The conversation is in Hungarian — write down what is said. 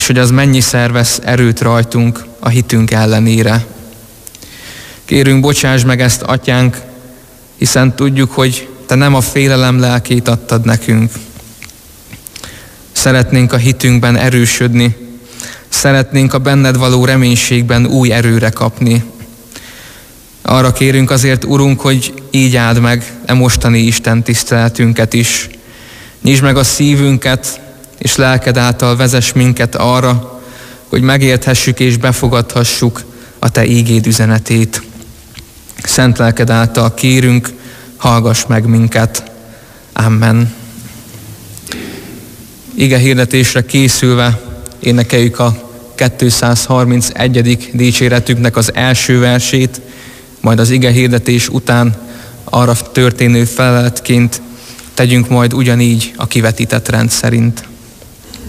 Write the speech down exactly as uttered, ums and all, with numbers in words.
és hogy az mennyiszer vesz erőt rajtunk a hitünk ellenére. Kérünk, bocsáss meg ezt, Atyánk, hiszen tudjuk, hogy Te nem a félelem lelkét adtad nekünk. Szeretnénk a hitünkben erősödni, szeretnénk a benned való reménységben új erőre kapni. Arra kérünk azért, Urunk, hogy így áld meg e mostani Isten tiszteletünket is. Nyisd meg a szívünket, és lelked által vezess minket arra, hogy megérthessük és befogadhassuk a Te ígéd üzenetét. Szent lelked által kérünk, hallgass meg minket. Amen. Ige hirdetésre készülve énekeljük a kétszázharmincegyedik dicséretünknek az első versét, majd az ige hirdetés után arra történő feleletként tegyünk majd ugyanígy a kivetített rend szerint.